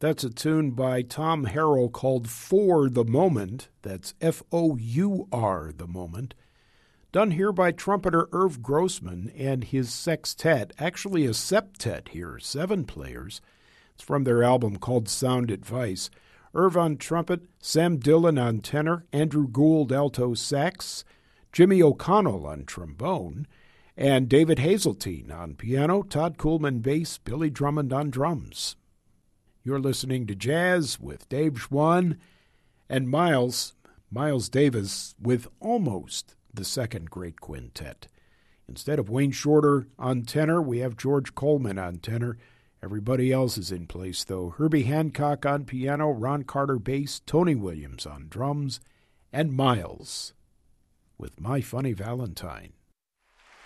That's a tune by Tom Harrell called For the Moment. That's F-O-U-R, The Moment. Done here by trumpeter Irv Grossman and his sextet, actually a septet here, 7 players. It's from their album called Sound Advice. Irv on trumpet, Sam Dillon on tenor, Andrew Gould alto sax, Jimmy O'Connell on trombone, and David Hazeltine on piano, Todd Coolman bass, Billy Drummond on drums. You're listening to Jazz with Dave Schwann and Miles Davis with almost the second great quintet. Instead of Wayne Shorter on tenor, we have George Coleman on tenor. Everybody else is in place, though. Herbie Hancock on piano, Ron Carter bass, Tony Williams on drums, and Miles with My Funny Valentine.